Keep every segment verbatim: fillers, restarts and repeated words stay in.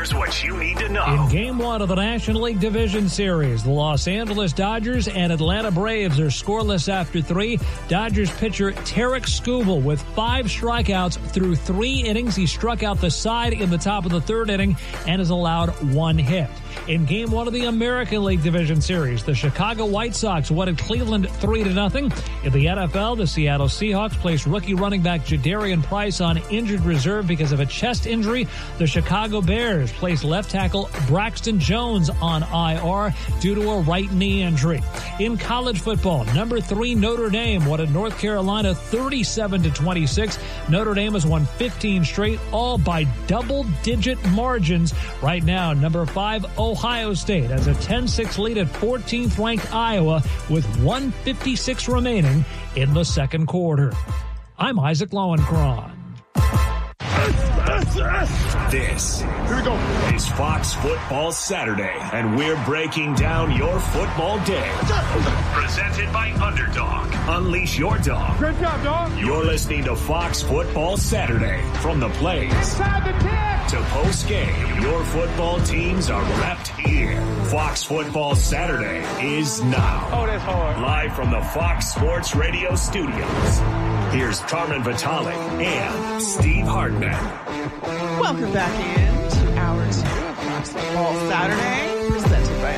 Here's what you need to know. In Game one of the National League Division Series, the Los Angeles Dodgers and Atlanta Braves are scoreless after three. Dodgers pitcher Tarek Skubal with five strikeouts through three innings. He struck out the side in the top of the third inning and has allowed one hit. In Game one of the American League Division Series, the Chicago White Sox won at Cleveland three to nothing. In the N F L, the Seattle Seahawks placed rookie running back Jadarian Price on injured reserve because of a chest injury. The Chicago Bears placed left tackle Braxton Jones on I R due to a right knee injury. In college football, number three Notre Dame won at North Carolina thirty-seven to twenty-six. Notre Dame has won fifteen straight, all by double-digit margins. Right now, number five Ohio State has a ten six lead at fourteenth ranked Iowa with one fifty-six remaining in the second quarter. I'm Isaac Lowenkron. This Here we go. is Fox Football Saturday, and we're breaking down your football day. Presented by Underdog. Unleash your dog. Good job, dog. You're listening to Fox Football Saturday. From the plays Inside the ten. to post-game, your football teams are repped here. Fox Football Saturday is now. Oh, that's hard. Live from the Fox Sports Radio studios. Here's Carmen Vitale and Steve Hartman. Welcome back in to hour two of Fox Football Saturday, presented by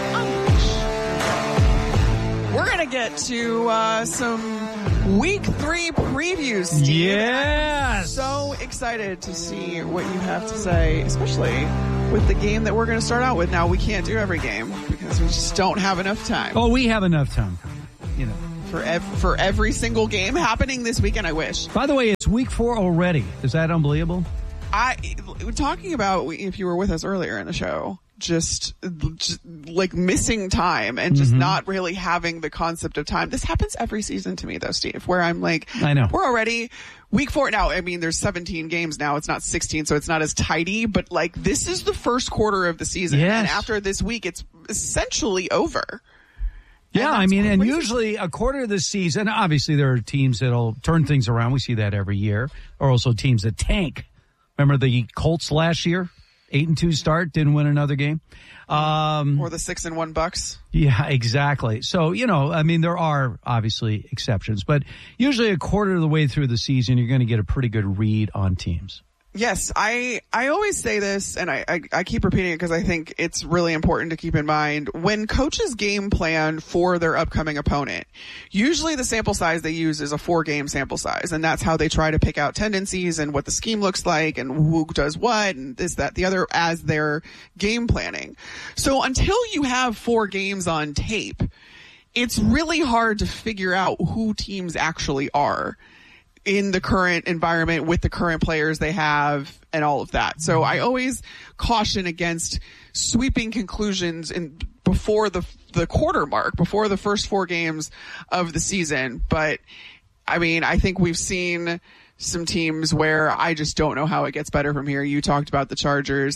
Underdog Unleash. We're going to get to uh, some week three previews, Steve. Yes! I'm so excited to see what you have to say, especially with the game that we're going to start out with. Now, we can't do every game because we just don't have enough time. Oh, we have enough time, you know. For, ev- for every single game happening this weekend, I wish. By the way, it's week four already. Is that unbelievable? I talking about, if you were with us earlier in the show, just, just like missing time and just mm-hmm. not really having the concept of time. This happens every season to me, though, Steve, where I'm like, I know. We're already week four now. I mean, there's seventeen games now. It's not sixteen, so it's not as tidy. But like, this is the first quarter of the season, yes. and after this week, it's essentially over. Yeah, I mean, and usually a quarter of the season, obviously there are teams that'll turn things around. We see that every year. Or also teams that tank. Remember the Colts last year? Eight and two start, didn't win another game. Um, or the six and one Bucks. Yeah, exactly. So, you know, I mean, there are obviously exceptions. But usually a quarter of the way through the season, you're going to get a pretty good read on teams. Yes, I, I always say this, and I, I, I keep repeating it because I think it's really important to keep in mind. When coaches game plan for their upcoming opponent, usually the sample size they use is a four-game sample size, and that's how they try to pick out tendencies and what the scheme looks like and who does what and this, that, the other as they're game planning. So until you have four games on tape, it's really hard to figure out who teams actually are in the current environment with the current players they have and all of that. So I always caution against sweeping conclusions in before the the quarter mark, before the first four games of the season. But I mean, I think we've seen some teams where I just don't know how it gets better from here. You talked about the Chargers.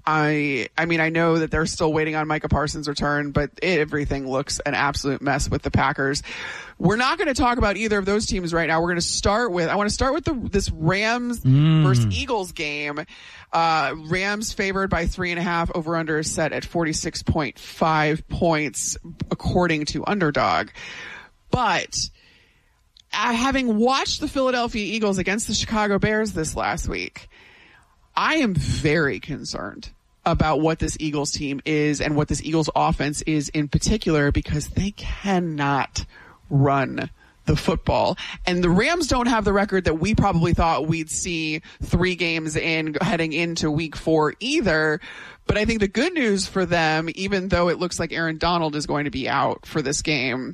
I I mean, I know that they're still waiting on Micah Parsons' return, but everything looks an absolute mess with the Packers. We're not going to talk about either of those teams right now. We're going to start with, I want to start with the this Rams mm. versus Eagles game. Uh, Rams favored by three and a half, over under is set at forty-six point five points, according to Underdog. But uh, having watched the Philadelphia Eagles against the Chicago Bears this last week, I am very concerned about what this Eagles team is and what this Eagles offense is in particular, because they cannot run the football. And the Rams don't have the record that we probably thought we'd see three games in heading into week four either. But I think the good news for them, even though it looks like Aaron Donald is going to be out for this game,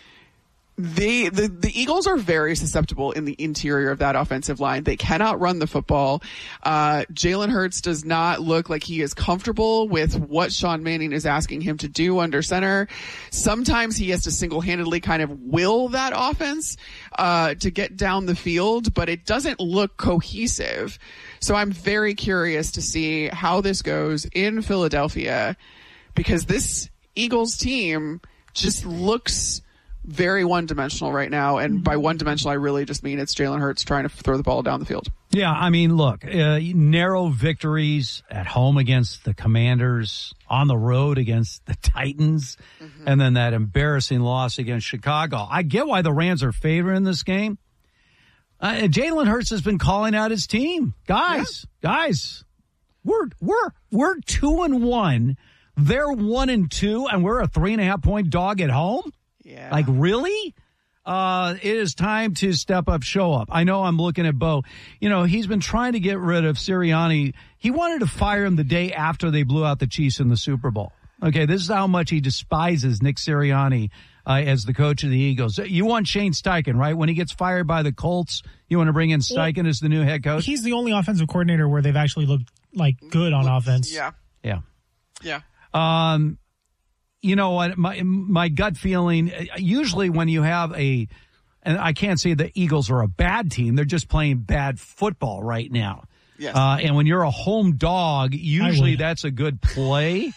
They, the, the Eagles are very susceptible in the interior of that offensive line. They cannot run the football. Uh, Jalen Hurts does not look like he is comfortable with what Sean Manning is asking him to do under center. Sometimes he has to single-handedly kind of will that offense, uh, to get down the field, but it doesn't look cohesive. So I'm very curious to see how this goes in Philadelphia, because this Eagles team just looks very one-dimensional right now. And by one-dimensional, I really just mean it's Jalen Hurts trying to throw the ball down the field. Yeah, I mean, look, uh, narrow victories at home against the Commanders, on the road against the Titans, mm-hmm. and then that embarrassing loss against Chicago. I get why the Rams are favored in this game. Uh, Jalen Hurts has been calling out his team. Guys, yeah. guys, we're we're we're two and one. They're one and two, and we're a three and a half point dog at home. Yeah, like really? Uh, it is time to step up, show up. I know I'm looking at Bo. You know, he's been trying to get rid of Sirianni. He wanted to fire him the day after they blew out the Chiefs in the Super Bowl. Okay, this is how much he despises Nick Sirianni uh, as the coach of the Eagles. You want Shane Steichen, right? When he gets fired by the Colts, you want to bring in Steichen well, as the new head coach? He's the only offensive coordinator where they've actually looked like good on offense. Yeah. Yeah. Yeah. Um, you know what? My my gut feeling, usually when you have a, and I can't say the Eagles are a bad team, they're just playing bad football right now. Yes. Uh, and when you're a home dog, usually that's a good play.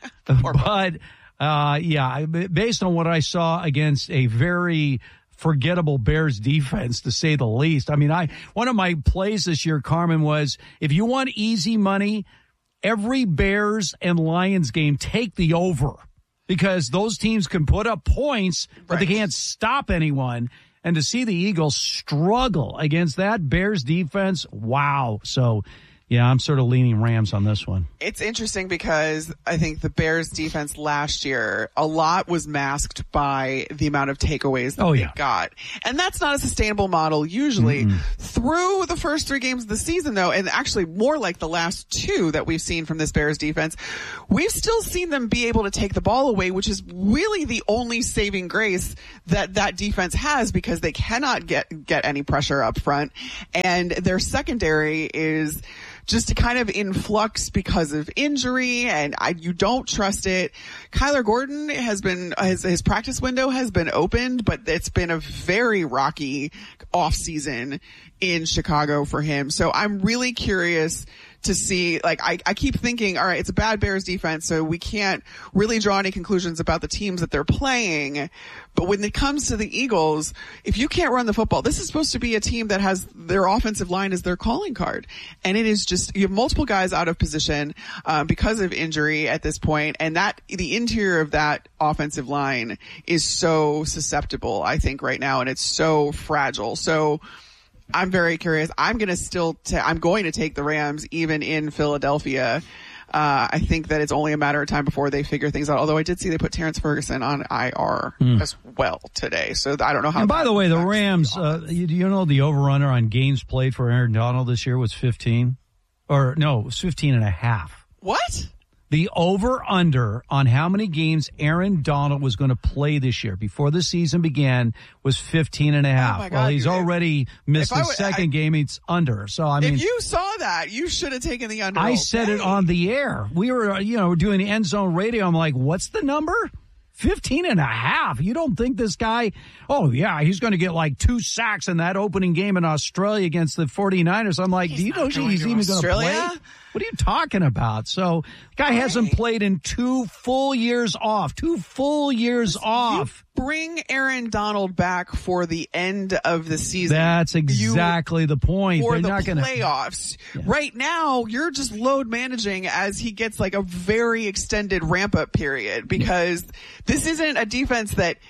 But, uh, yeah, based on what I saw against a very forgettable Bears defense, to say the least. I mean, I one of my plays this year, Carmen, was if you want easy money, every Bears and Lions game, take the over. Because those teams can put up points, but right. they can't stop anyone. And to see the Eagles struggle against that Bears defense, wow. So, yeah, I'm sort of leaning Rams on this one. It's interesting because I think the Bears defense last year, a lot was masked by the amount of takeaways that oh, they yeah. got. And that's not a sustainable model usually. Mm-hmm. Through the first three games of the season, though, and actually more like the last two that we've seen from this Bears defense, we've still seen them be able to take the ball away, which is really the only saving grace that that defense has, because they cannot get, get any pressure up front. And their secondary is just kind of in flux because of injury, and I, you don't trust it. Kyler Gordon has been, his, his practice window has been opened, but it's been a very rocky offseason in Chicago for him. So I'm really curious to see, like, I, I keep thinking, all right, it's a bad Bears defense, so we can't really draw any conclusions about the teams that they're playing. But when it comes to the Eagles, if you can't run the football, this is supposed to be a team that has their offensive line as their calling card. And it is just, you have multiple guys out of position um, because of injury at this point, and that the interior of that offensive line is so susceptible, I think, right now, and it's so fragile. So I'm very curious. I'm going to still, ta- I'm going to take the Rams even in Philadelphia. Uh, I think that it's only a matter of time before they figure things out. Although I did see they put Terrence Ferguson on I R mm. as well today. So I don't know how. And by the way, the Rams, uh, you, you know, the over-under on games played for Aaron Donald this year was fifteen, or no, it was fifteen and a half. What? The over-under on how many games Aaron Donald was going to play this year before the season began was fifteen and a half. Oh my God, well, he's dude. already missed the second I, game. It's under. So, I mean, if you saw that, you should have taken the under. I said it on the air. We were, you know, doing the end zone radio. I'm like, what's the number? fifteen and a half. You don't think this guy, oh, yeah, he's going to get like two sacks in that opening game in Australia against the forty-niners. I'm like, he's do you know he's even going to play? What are you talking about? So, guy right. hasn't played in two full years off. Two full years you off. Bring Aaron Donald back for the end of the season. That's exactly you, the point. For They're the not gonna, playoffs. Yeah. Right now, you're just load managing as he gets like a very extended ramp up period, because yeah. this isn't a defense that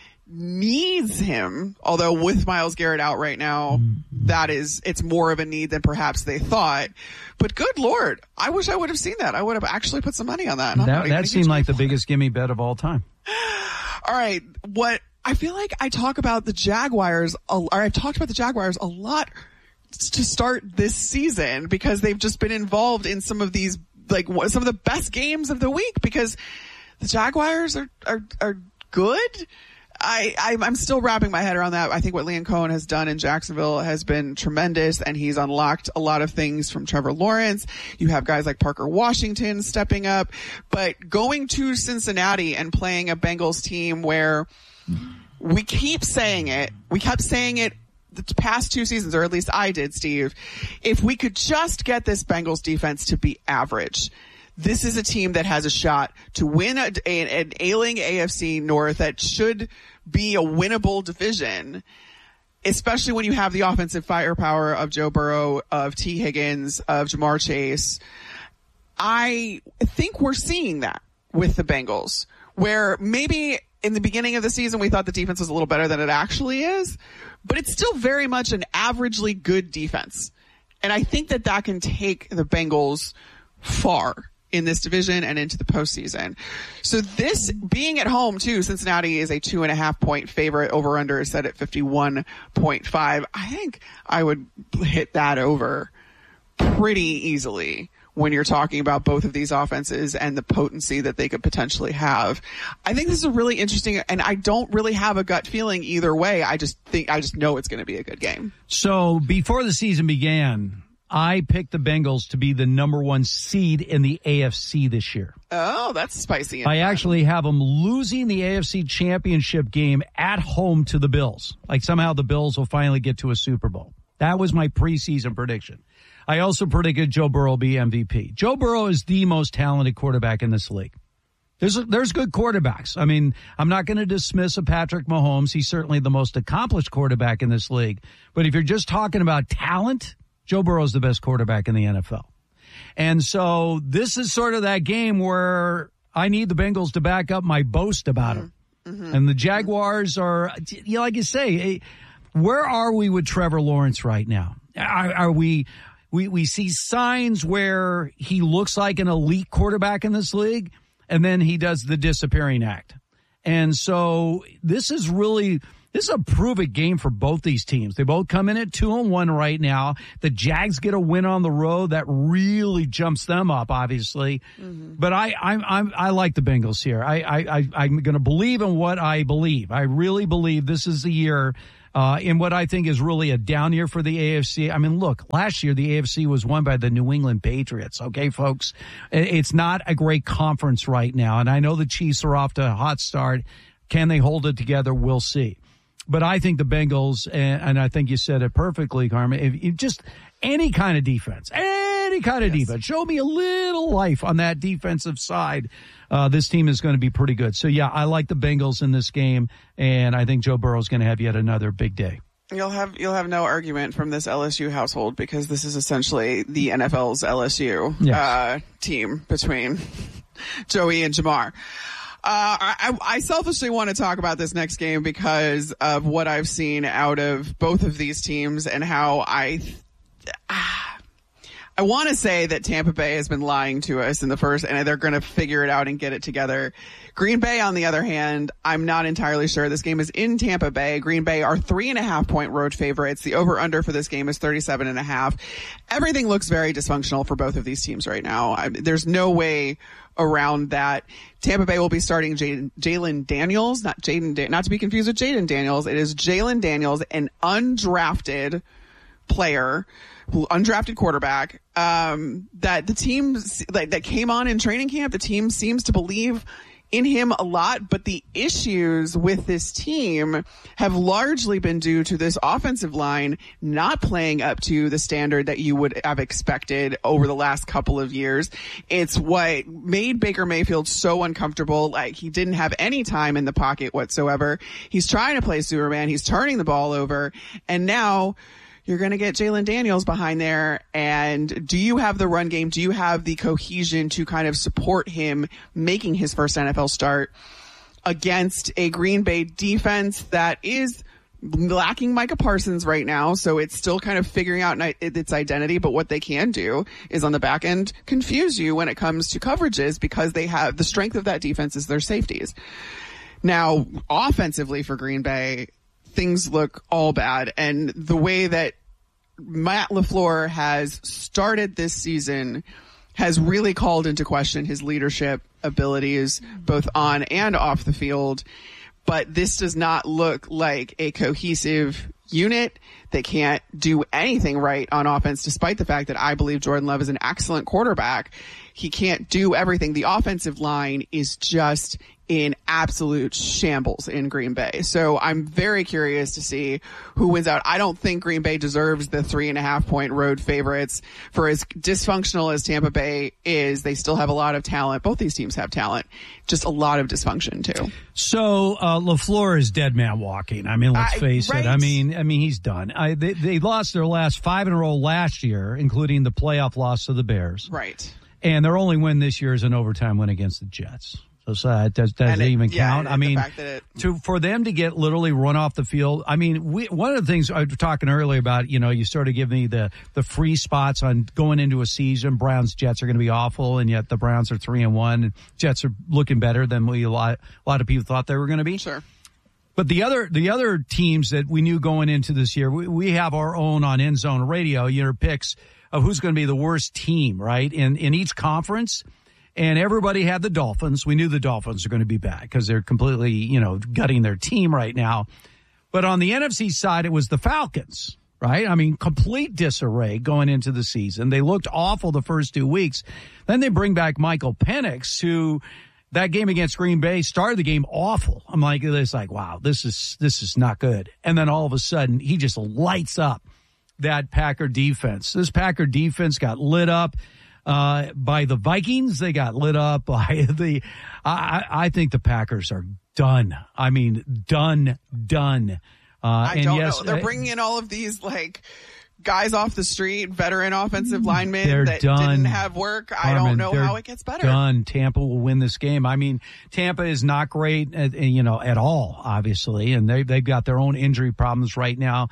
needs him, although with Myles Garrett out right now, mm-hmm. that is, it's more of a need than perhaps they thought. But good Lord, I wish I would have seen that. I would have actually put some money on that. That, that seemed like the biggest gimme bet of all time. All right. What I feel like I talk about the Jaguars, or I've talked about the Jaguars a lot to start this season, because they've just been involved in some of these, like some of the best games of the week, because the Jaguars are, are, are good. I, I, I'm still wrapping my head around that. I think what Liam Cohen has done in Jacksonville has been tremendous, and he's unlocked a lot of things from Trevor Lawrence. You have guys like Parker Washington stepping up, but going to Cincinnati and playing a Bengals team where we keep saying it, we kept saying it the past two seasons, or at least I did, Steve, if we could just get this Bengals defense to be average, this is a team that has a shot to win a, a, an ailing A F C North that should be a winnable division, especially when you have the offensive firepower of Joe Burrow, of T. Higgins, of Jamar Chase. I think we're seeing that with the Bengals, where maybe in the beginning of the season we thought the defense was a little better than it actually is, but it's still very much an averagely good defense. And I think that that can take the Bengals far in this division and into the postseason. So this being at home too, Cincinnati is a two and a half point favorite. Over under is set at fifty-one point five. I think I would hit that over pretty easily when you're talking about both of these offenses and the potency that they could potentially have. I think this is a really interesting, and I don't really have a gut feeling either way. I just think, I just know it's going to be a good game. So before the season began, I picked the Bengals to be the number one seed in the A F C this year. Oh, that's spicy. I actually have them losing the A F C championship game at home to the Bills. Like somehow the Bills will finally get to a Super Bowl. That was my preseason prediction. I also predicted Joe Burrow will be M V P. Joe Burrow is the most talented quarterback in this league. There's there's good quarterbacks. I mean, I'm not going to dismiss a Patrick Mahomes. He's certainly the most accomplished quarterback in this league. But if you're just talking about talent, Joe Burrow is the best quarterback in the N F L. And so this is sort of that game where I need the Bengals to back up my boast about him. Mm-hmm. And the Jaguars are, you know, like you say, where are we with Trevor Lawrence right now? Are, are we... We we see signs where he looks like an elite quarterback in this league, and then he does the disappearing act. And so this is really this is a prove-it game for both these teams. They both come in at two and one right now. The Jags get a win on the road that really jumps them up, obviously. Mm-hmm. But I I'm, I'm I like the Bengals here. I I, I I'm going to believe in what I believe. I really believe this is the year. Uh, in what I think is really a down year for the A F C. I mean, look, last year the A F C was won by the New England Patriots. Okay, folks, it's not a great conference right now. And I know the Chiefs are off to a hot start. Can they hold it together? We'll see. But I think the Bengals, and, and I think you said it perfectly, Carmen, if, if just any kind of defense, any kind of yes. defense, show me a little life on that defensive side. Uh, this team is going to be pretty good. So, yeah, I like the Bengals in this game, and I think Joe Burrow is going to have yet another big day. You'll have you'll have no argument from this L S U household because this is essentially the N F L's L S U yes. uh, team between Joey and Jamar. Uh, I, I selfishly want to talk about this next game because of what I've seen out of both of these teams and how I... Ah, I want to say that Tampa Bay has been lying to us in the first, and they're going to figure it out and get it together. Green Bay, on the other hand, I'm not entirely sure. This game is in Tampa Bay. Green Bay are three and a half point road favorites. The over-under for this game is thirty-seven and a half. Everything looks very dysfunctional for both of these teams right now. I, there's no way around that. Tampa Bay will be starting Jalen Daniels, not Jaden, da- not to be confused with Jaden Daniels. It is Jalen Daniels, an undrafted player, undrafted quarterback, um, that the team like, that came on in training camp. The team seems to believe in him a lot, but the issues with this team have largely been due to this offensive line not playing up to the standard that you would have expected over the last couple of years. It's what made Baker Mayfield so uncomfortable. Like, he didn't have any time in the pocket whatsoever. He's trying to play Superman. He's turning the ball over, and now you're going to get Jalen Daniels behind there. And do you have the run game? Do you have the cohesion to kind of support him making his first N F L start against a Green Bay defense that is lacking Micah Parsons right now? So it's still kind of figuring out its identity. But what they can do is on the back end confuse you when it comes to coverages, because they have the strength of that defense is their safeties. Now, offensively for Green Bay, things look all bad. And the way that Matt LaFleur has started this season has really called into question his leadership abilities, both on and off the field. But this does not look like a cohesive unit. They can't do anything right on offense, despite the fact that I believe Jordan Love is an excellent quarterback. He can't do everything. The offensive line is just in absolute shambles in Green Bay. So I'm very curious to see who wins out. I don't think Green Bay deserves the three and a half point road favorites. For as dysfunctional as Tampa Bay is, they still have a lot of talent. Both these teams have talent. Just a lot of dysfunction too. So uh, LaFleur is dead man walking. I mean, let's I, face right? it. I mean, I mean, he's done. I, they, they lost their last five in a row last year, including the playoff loss to the Bears. Right. And their only win this year is an overtime win against the Jets. So uh, does does it, it even yeah, count? I mean, it, to for them to get literally run off the field. I mean, we, one of the things I was talking earlier about, you know, you sort of give me the the free spots on going into a season. Browns Jets are going to be awful, and yet the Browns are three and one. And Jets are looking better than we a lot a lot of people thought they were going to be. Sure. But the other the other teams that we knew going into this year, we, we have our own on End Zone Radio. Your picks of who's going to be the worst team, right? In in each conference. And everybody had the Dolphins. We knew the Dolphins are going to be bad because they're completely, you know, gutting their team right now. But on the N F C side, it was the Falcons, right? I mean, complete disarray going into the season. They looked awful the first two weeks. Then they bring back Michael Penix, who that game against Green Bay started the game awful. I'm like, it's like, wow, this is this is not good. And then all of a sudden, he just lights up that Packer defense. This Packer defense got lit up. Uh, by the Vikings, they got lit up by the, I, I think the Packers are done. I mean, done, done. Uh, I and don't yes, know. They're bringing in all of these, like, guys off the street, veteran offensive linemen that done. didn't have work. I Carmen, don't know how it gets better. Done. Tampa will win this game. I mean, Tampa is not great, at, you know, at all, obviously, and they they've got their own injury problems right now.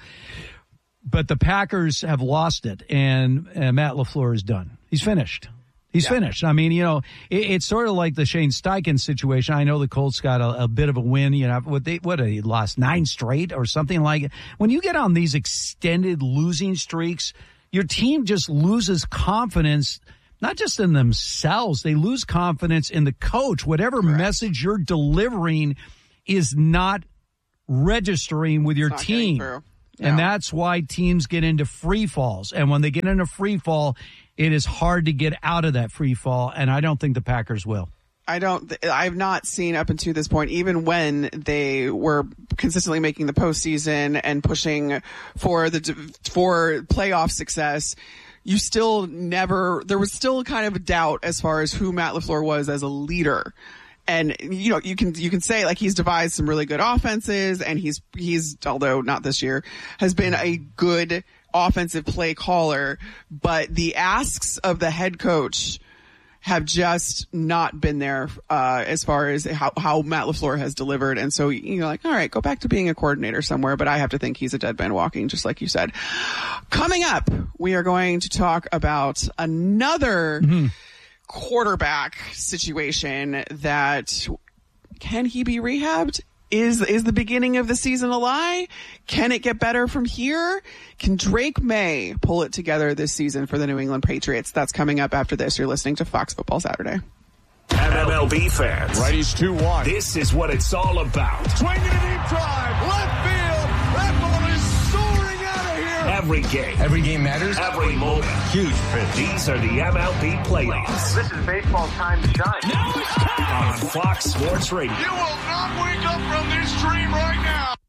But the Packers have lost it, and, and Matt LaFleur is done. He's finished. He's yeah. finished. I mean, you know, it, it's sort of like the Shane Steichen situation. I know the Colts got a, a bit of a win. You know, what they what they lost nine straight or something like it. When you get on these extended losing streaks, your team just loses confidence. Not just in themselves, they lose confidence in the coach. Whatever Correct. Message you're delivering is not registering with your team. No. And that's why teams get into free falls. And when they get into free fall, it is hard to get out of that free fall. And I don't think the Packers will. I don't, I've not seen up until this point, even when they were consistently making the postseason and pushing for the, for playoff success, you still never, there was still kind of a doubt as far as who Matt LaFleur was as a leader. And, you know, you can, you can say like he's devised some really good offenses and he's, he's, although not this year, has been a good offensive play caller, but the asks of the head coach have just not been there, uh, as far as how, how Matt LaFleur has delivered. And so you're like, all right, go back to being a coordinator somewhere. But I have to think he's a dead man walking, just like you said. Coming up, we are going to talk about another mm-hmm. quarterback situation that can he be rehabbed? Is is the beginning of the season a lie? Can it get better from here? Can Drake May pull it together this season for the New England Patriots? That's coming up after this. You're listening to Fox Football Saturday. M L B fans, righties two one. This is what it's all about. Swinging a deep drive, left field. That ball is soaring out of here. Every game. Every game matters. Every moment. Huge pitch. These are the M L B playoffs. This is baseball time to shine. Now it's time on Fox Sports Radio. You will not wake up from this dream right now.